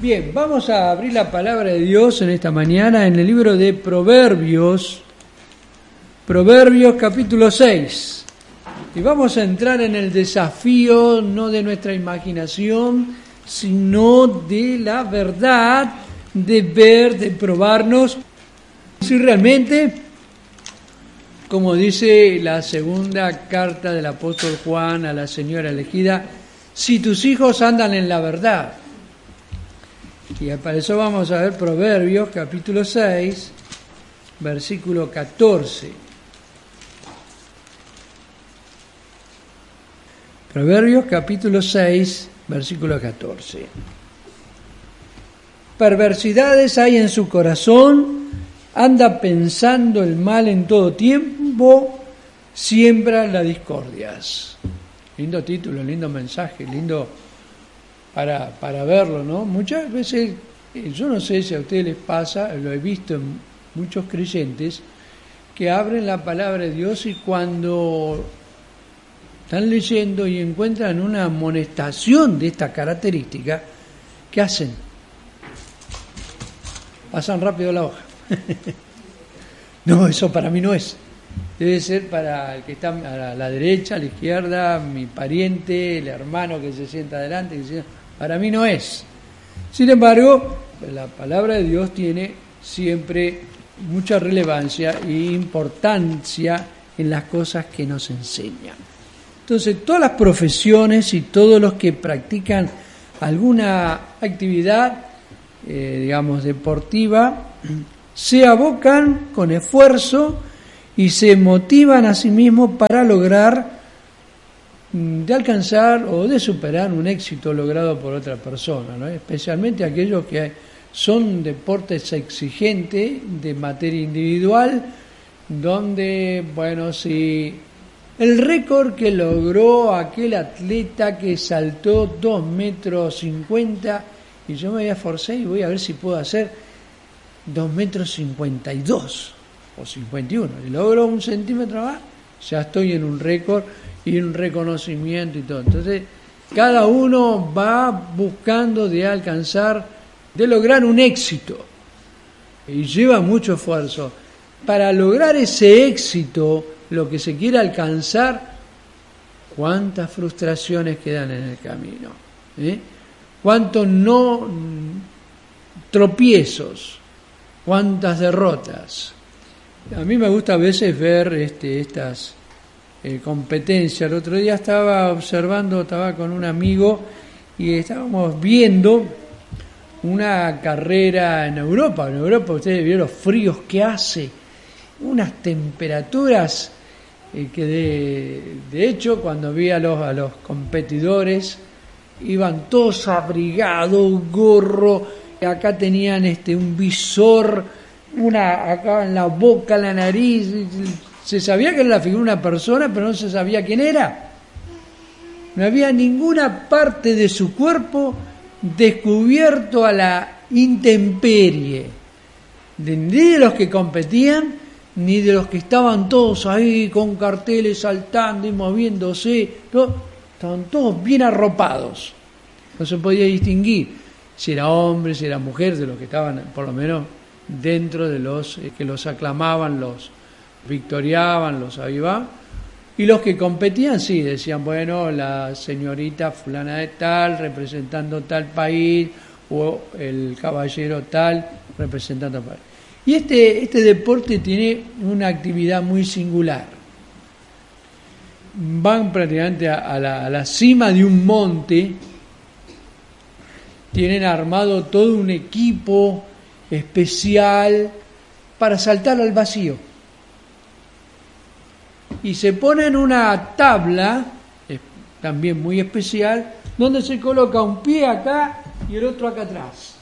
Bien, vamos a abrir la palabra de Dios en esta mañana en el libro de Proverbios, capítulo 6. Y vamos a entrar en el desafío no de nuestra imaginación, sino de la verdad, de ver, de probarnos si realmente, como dice la segunda carta del apóstol Juan a la señora elegida, si tus hijos andan en la verdad. Y para eso vamos a ver Proverbios capítulo 6, versículo 14. Proverbios capítulo 6, versículo 14. Perversidades hay en su corazón, anda pensando el mal en todo tiempo, siembra las discordias. Lindo título, lindo mensaje, lindo para verlo, ¿no? Muchas veces, yo no sé si a ustedes les pasa, lo he visto en muchos creyentes, que abren la palabra de Dios y cuando están leyendo y encuentran una amonestación de esta característica, ¿qué hacen? Pasan rápido la hoja. No, eso para mí no es. Debe ser para el que está a la derecha, a la izquierda, mi pariente, el hermano que se sienta adelante, para mí no es. Sin embargo, la palabra de Dios tiene siempre mucha relevancia e importancia en las cosas que nos enseñan. Entonces, todas las profesiones y todos los que practican alguna actividad, deportiva, se abocan con esfuerzo y se motivan a sí mismos para lograr de alcanzar o de superar un éxito logrado por otra persona, ¿no? Especialmente aquellos que son deportes exigentes de materia individual, donde, si el récord que logró aquel atleta que saltó 2,50 metros y yo me voy a esforzar y voy a ver si puedo hacer 2,52 metros o 51, y logro 1 centímetro más, ya estoy en un récord y un reconocimiento y todo. Entonces, cada uno va buscando de alcanzar, de lograr un éxito, y lleva mucho esfuerzo. Para lograr ese éxito, lo que se quiere alcanzar, cuántas frustraciones quedan en el camino, cuántos no tropiezos, cuántas derrotas. A mí me gusta a veces ver estas competencias. El otro día estaba con un amigo y estábamos viendo una carrera en Europa. En Europa ustedes vieron los fríos que hace, unas temperaturas que de hecho cuando vi a los competidores iban todos abrigados, gorro, acá tenían un visor, acá en la boca, en la nariz. Se sabía que era la figura de una persona, pero no se sabía quién era. No había ninguna parte de su cuerpo descubierto a la intemperie, ni de los que competían, ni de los que estaban todos ahí con carteles saltando y moviéndose. No, estaban todos bien arropados. No se podía distinguir si era hombre, si era mujer, de los que estaban, por lo menos, dentro de los que los aclamaban, los victoriaban, los avivaban. Y los que competían, sí, decían, la señorita fulana de tal, representando tal país, o el caballero tal, representando tal país. Y este deporte tiene una actividad muy singular. Van prácticamente a la cima de un monte, tienen armado todo un equipo especial para saltar al vacío. Y se ponen una tabla, también muy especial, donde se coloca un pie acá y el otro acá atrás.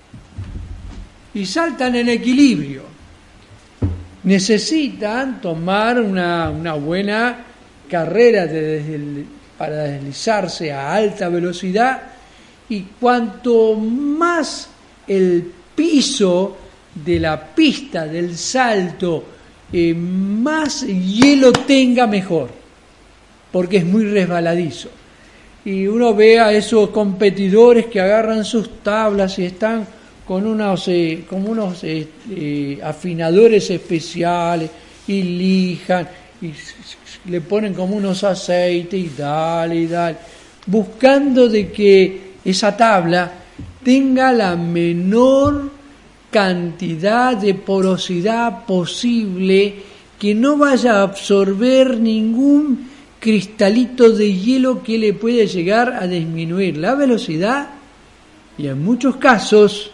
Y saltan en equilibrio. Necesitan tomar una buena carrera para deslizarse a alta velocidad, y cuanto más el piso de la pista del salto más hielo tenga, mejor, porque es muy resbaladizo. y uno ve a esos competidores que agarran sus tablas y están con unos afinadores especiales y lijan y le ponen como unos aceites y dale, buscando de que esa tabla tenga la menor cantidad de porosidad posible, que no vaya a absorber ningún cristalito de hielo que le puede llegar a disminuir la velocidad y en muchos casos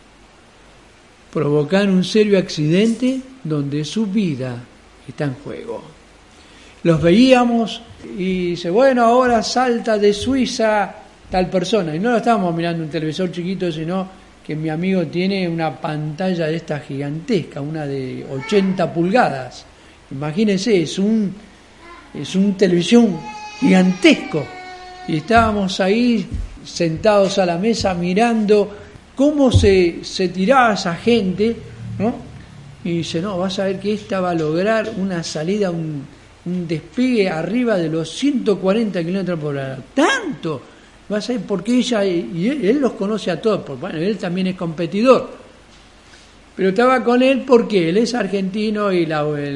provocar un serio accidente donde su vida está en juego. Los veíamos y dice, bueno, ahora salta de Suiza tal persona. Y no lo estábamos mirando en un televisor chiquito, sino que mi amigo tiene una pantalla de esta gigantesca, una de 80 pulgadas. Imagínense, es un televisión gigantesco. Y estábamos ahí sentados a la mesa mirando cómo se tiraba esa gente, ¿no? Y dice, no, vas a ver que esta va a lograr una salida, un despegue arriba de los 140 kilómetros por hora. ¡Tanto! Vas a ver, porque ella, y él los conoce a todos, porque bueno, él también es competidor. Pero estaba con él porque él es argentino y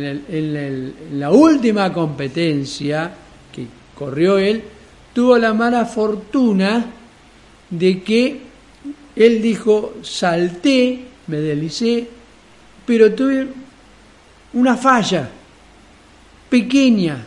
en la última competencia que corrió él, tuvo la mala fortuna de que él dijo, salté, me deslicé, pero tuve una falla pequeña.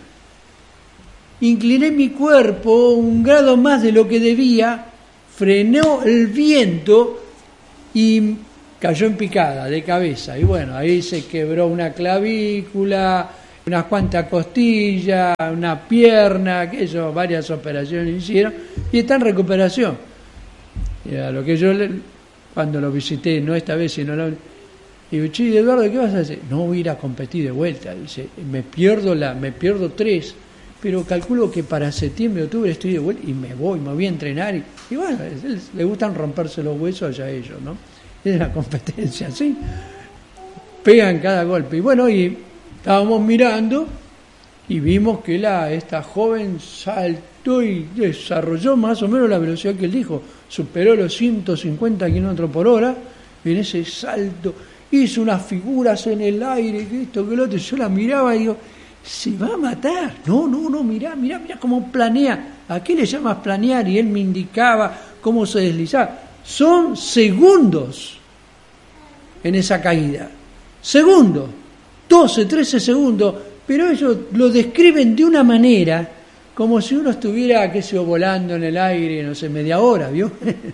Incliné mi cuerpo un grado más de lo que debía, frenó el viento y cayó en picada de cabeza. Y bueno, ahí se quebró una clavícula, unas cuantas costillas, una pierna, aquello, varias operaciones hicieron y está en recuperación. Y a lo que yo, cuando lo visité, no esta vez, sino la... Digo, che, Eduardo, ¿qué vas a hacer? No voy a ir a competir de vuelta. Dice, me pierdo 3, pero calculo que para septiembre, octubre estoy de vuelta y me voy a entrenar. Y bueno, le gustan romperse los huesos allá a ellos, ¿no? Es una competencia, ¿sí? Pegan cada golpe. Y bueno, y estábamos mirando y vimos que esta joven saltó y desarrolló más o menos la velocidad que él dijo. Superó los 150 kilómetros por hora y en ese salto hizo unas figuras en el aire, que esto, que lo otro. Yo la miraba y digo, se va a matar. No, mirá cómo planea. ¿A qué le llamas planear? Y él me indicaba cómo se deslizaba. Son segundos en esa caída. Segundos. 12, 13 segundos. Pero ellos lo describen de una manera como si uno estuviera, qué sé yo, volando en el aire, no sé, media hora, ¿vio?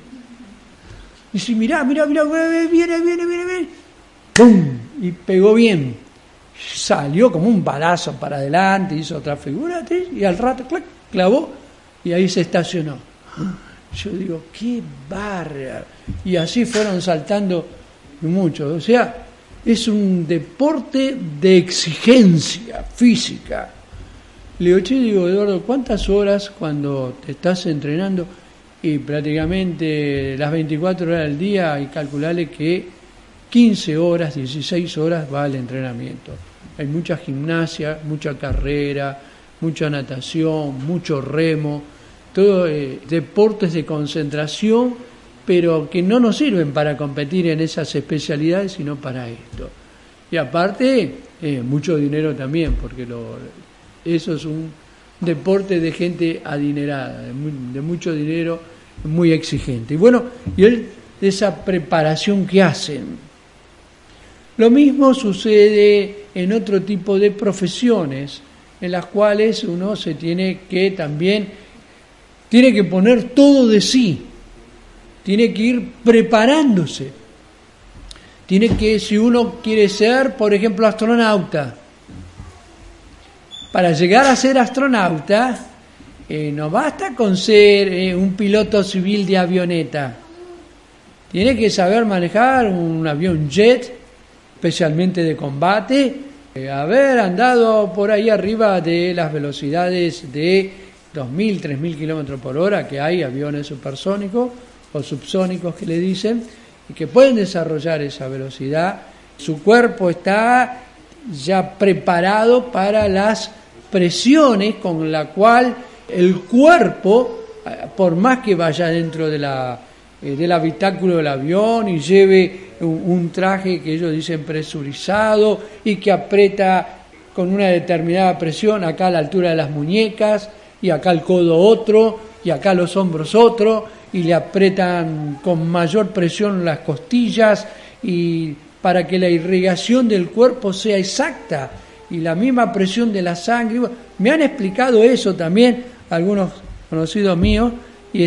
Y si mirá, viene. ¡Pum! Y pegó bien. Salió como un balazo para adelante, hizo otra figura, y al rato, clac, clavó, y ahí se estacionó. Yo digo, qué bárbaro. Y así fueron saltando muchos. O sea, es un deporte de exigencia física. Le digo, Eduardo, ¿cuántas horas cuando te estás entrenando? Y prácticamente las 24 horas del día, hay que calcularle que 15 horas, 16 horas va al entrenamiento. Hay mucha gimnasia, mucha carrera, mucha natación, mucho remo, todo deportes de concentración, pero que no nos sirven para competir en esas especialidades, sino para esto. Y aparte, mucho dinero también, porque eso es un deporte de gente adinerada, de mucho dinero, muy exigente. Y bueno, esa preparación que hacen. Lo mismo sucede en otro tipo de profesiones, en las cuales uno se tiene que poner todo de sí, tiene que ir preparándose. Si uno quiere ser, por ejemplo, astronauta, para llegar a ser astronauta, no basta con ser un piloto civil de avioneta. Tiene que saber manejar un avión jet, especialmente de combate, haber andado por ahí arriba de las velocidades de 2.000, 3.000 kilómetros por hora, que hay aviones supersónicos o subsónicos que le dicen, y que pueden desarrollar esa velocidad. Su cuerpo está ya preparado para las presiones con la cual el cuerpo por más que vaya dentro del habitáculo del avión y lleve un traje que ellos dicen presurizado y que aprieta con una determinada presión acá a la altura de las muñecas y acá el codo otro y acá los hombros otro y le aprietan con mayor presión las costillas y para que la irrigación del cuerpo sea exacta y la misma presión de la sangre. Me han explicado eso también algunos conocidos míos y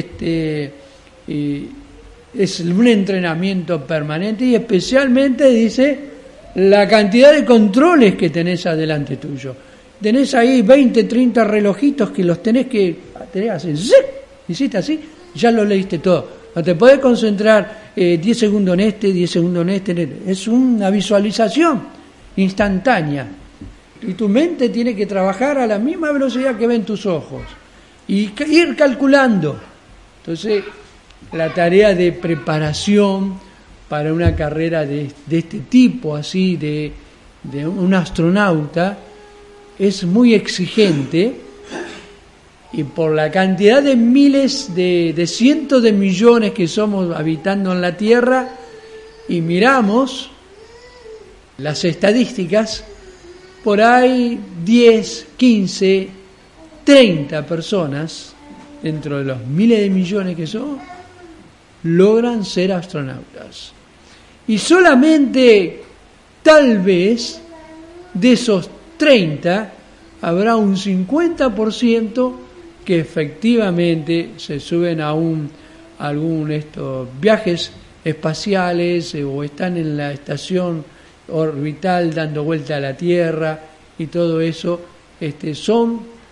es un entrenamiento permanente y especialmente dice la cantidad de controles que tenés adelante tuyo. Tenés ahí 20, 30 relojitos que los tenés así, hiciste así, ya lo leíste todo. No te podés concentrar 10 segundos en 10 segundos en este. Es una visualización instantánea. Y tu mente tiene que trabajar a la misma velocidad que ven tus ojos. Y ir calculando. Entonces, la tarea de preparación para una carrera de este tipo, así, de un astronauta, es muy exigente. Y por la cantidad de miles, de cientos de millones que somos habitando en la Tierra, y miramos las estadísticas, por ahí 10, 15, 30 personas, dentro de los miles de millones que son, logran ser astronautas. Y solamente, tal vez, de esos 30, habrá un 50% que efectivamente se suben a algún viajes espaciales o están en la estación orbital dando vuelta a la Tierra y todo eso. Son